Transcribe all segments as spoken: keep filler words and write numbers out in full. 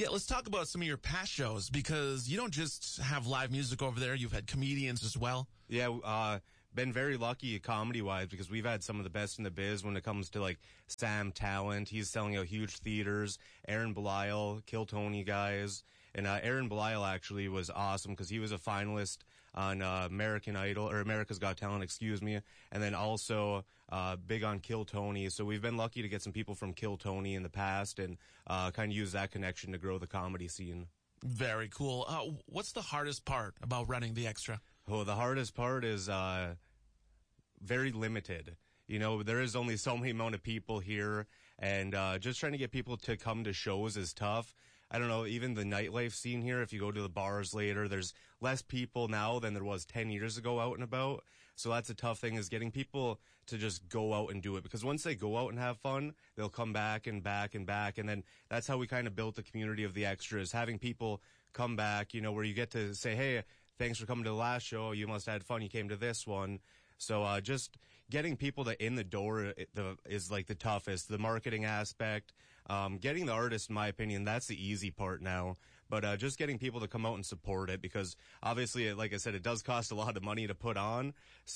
Yeah, let's talk about some of your past shows, because you don't just have live music over there. You've had comedians as well. Yeah, uh, been very lucky comedy-wise, because we've had some of the best in the biz when it comes to, like, Sam Talent. He's selling out huge theaters. Aaron Belial, Kill Tony guys. And uh, Aaron Belial actually was awesome, because he was a finalist on uh, American Idol, or America's Got Talent, excuse me. And then also uh, big on Kill Tony. So we've been lucky to get some people from Kill Tony in the past and uh, kind of use that connection to grow the comedy scene. Very cool. Uh, what's the hardest part about running the Extra? Oh, the hardest part is uh very limited. You know, there is only so many amount of people here, and uh just trying to get people to come to shows is tough. I don't know, even the nightlife scene here, if you go to the bars later, there's less people now than there was ten years ago out and about. So that's a tough thing, is getting people to just go out and do it. Because once they go out and have fun, they'll come back and back and back. And then that's how we kind of built the community of the Extras, having people come back, you know, where you get to say, hey, thanks for coming to the last show. You must have had fun. You came to this one. So uh just getting people to in the door it, the, is like the toughest. The marketing aspect, um getting the artists, in my opinion, that's the easy part now. But uh just getting people to come out and support it, because obviously, like I said, it does cost a lot of money to put on.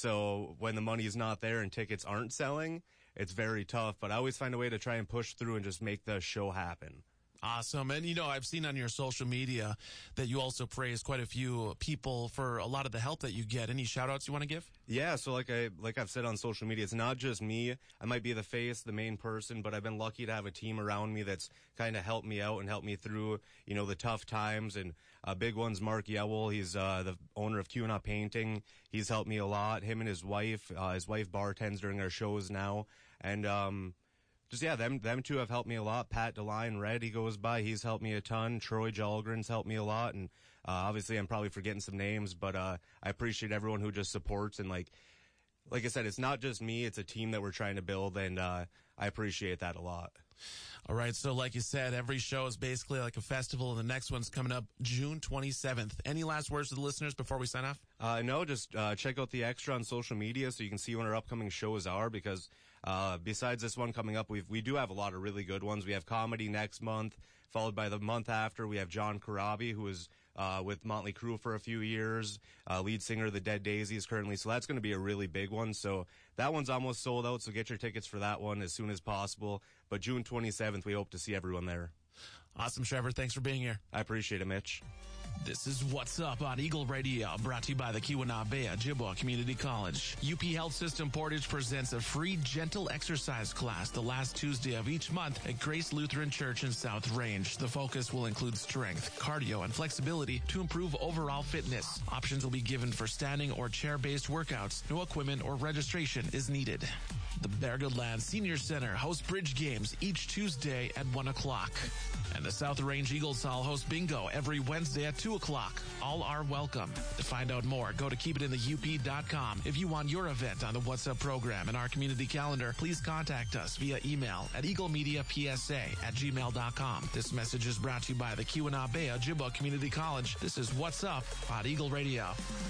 So when the money is not there and tickets aren't selling, it's very tough. But I always find a way to try and push through and just make the show happen. Awesome. And, you know, I've seen on your social media that you also praise quite a few people for a lot of the help that you get. Any shout outs you want to give? Yeah. So like I, like I've said on social media, it's not just me. I might be the face, the main person, but I've been lucky to have a team around me that's kind of helped me out and helped me through, you know, the tough times. And uh, big one's Mark Yewell. He's uh, the owner of Q and A Painting. He's helped me a lot. Him and his wife, uh, his wife bartends during our shows now. And, um, Just, yeah, them them two have helped me a lot. Pat DeLine, Red, he goes by. He's helped me a ton. Troy Jolgren's helped me a lot. And uh, obviously I'm probably forgetting some names, but uh I appreciate everyone who just supports. And like like I said, it's not just me. It's a team that we're trying to build, and uh I appreciate that a lot. All right, so like you said, every show is basically like a festival, and the next one's coming up June twenty-seventh. Any last words to the listeners before we sign off? Uh, no, just uh, check out the Extra on social media so you can see when our upcoming shows are, because uh, besides this one coming up, we we do have a lot of really good ones. We have comedy next month, followed by the month after, we have John Corabi, who is uh, with Motley Crue for a few years, uh, lead singer of the Dead Daisies currently, so that's going to be a really big one. So that one's almost sold out, so get your tickets for that one as soon as possible. But June twenty-seventh, we hope to see everyone there. Awesome, Trevor. Thanks for being here. I appreciate it, Mitch. This is What's Up on Eagle Radio, brought to you by the Keweenaw Ojibwa Community College. U P Health System Portage presents a free gentle exercise class the last Tuesday of each month at Grace Lutheran Church in South Range. The focus will include strength, cardio, and flexibility to improve overall fitness. Options will be given for standing or chair-based workouts. No equipment or registration is needed. The Beargoodland Senior Center hosts bridge games each Tuesday at one o'clock. And the South Range Eagles Hall hosts bingo every Wednesday at two o'clock. All are welcome. To find out more, go to keep it in the U P dot com. If you want your event on the What's Up program and our community calendar, please contact us via email at eaglemediapsa at gmail dot com. This message is brought to you by the Keweenaw Ojibwa Community College. This is What's Up on Eagle Radio.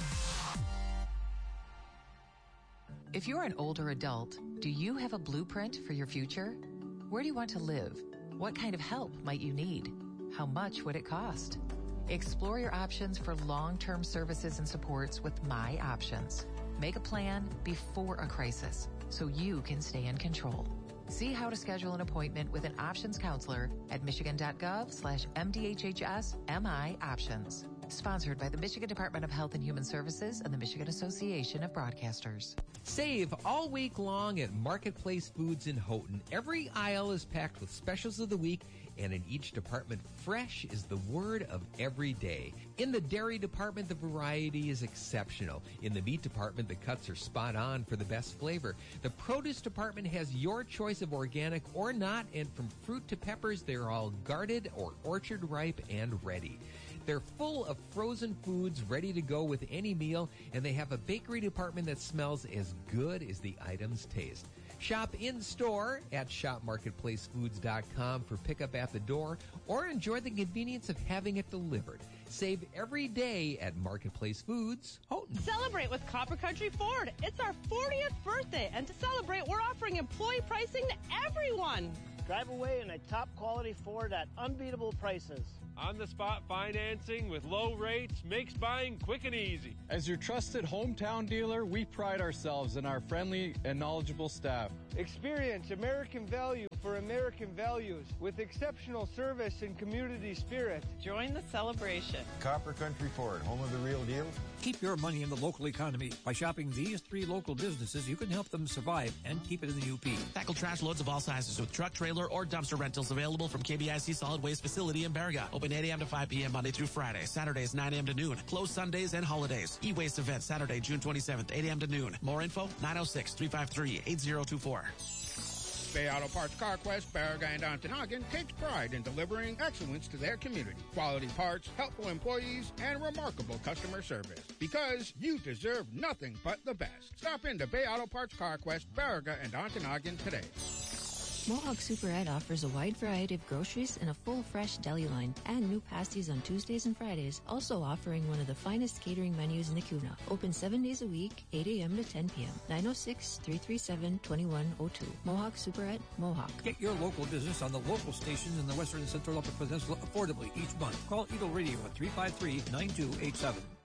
If you're an older adult, do you have a blueprint for your future? Where do you want to live? What kind of help might you need? How much would it cost? Explore your options for long-term services and supports with My Options. Make a plan before a crisis so you can stay in control. See how to schedule an appointment with an options counselor at michigan.gov slash MDHHS MI Options. Sponsored by the Michigan Department of Health and Human Services and the Michigan Association of Broadcasters. Save all week long at Marketplace Foods in Houghton. Every aisle is packed with specials of the week, and in each department, fresh is the word of every day. In the dairy department, the variety is exceptional. In the meat department, the cuts are spot on for the best flavor. The produce department has your choice of organic or not, and from fruit to peppers, they're all guarded or orchard ripe and ready. They're full of frozen foods ready to go with any meal, and they have a bakery department that smells as good as the items taste. Shop in-store at shop marketplace foods dot com for pickup at the door, or enjoy the convenience of having it delivered. Save every day at Marketplace Foods, Houghton. Celebrate with Copper Country Ford. It's our fortieth birthday, and to celebrate, we're offering employee pricing to everyone. Drive away in a top-quality Ford at unbeatable prices. On-the-spot financing with low rates makes buying quick and easy. As your trusted hometown dealer, we pride ourselves in our friendly and knowledgeable staff. Experience American value for American values with exceptional service and community spirit. Join the celebration. Copper Country Ford, home of the real deal. Keep your money in the local economy. By shopping these three local businesses, you can help them survive and keep it in the U P. Tackle trash loads of all sizes with truck, trailer, or dumpster rentals available from K B I C Solid Waste Facility in Baraga. Open eight a.m. to five p.m. Monday through Friday. Saturdays nine a.m. to noon. Closed Sundays and holidays. E-Waste event Saturday, June twenty-seventh, eight a.m. to noon. More info, nine oh six, three five three, eight oh two four. Bay Auto Parts CarQuest, Baraga, and Ontonagon takes pride in delivering excellence to their community. Quality parts, helpful employees, and remarkable customer service. Because you deserve nothing but the best. Stop into Bay Auto Parts CarQuest, Baraga, and Ontonagon today. Mohawk Superette offers a wide variety of groceries and a full fresh deli line and new pasties on Tuesdays and Fridays, also offering one of the finest catering menus in the Kuna. Open seven days a week, eight a.m. to ten p.m. nine oh six, three three seven, two one oh two. Mohawk Superette, Mohawk. Get your local business on the local stations in the Western and Central Upper Peninsula affordably each month. Call Eagle Radio at three five three, nine two eight seven.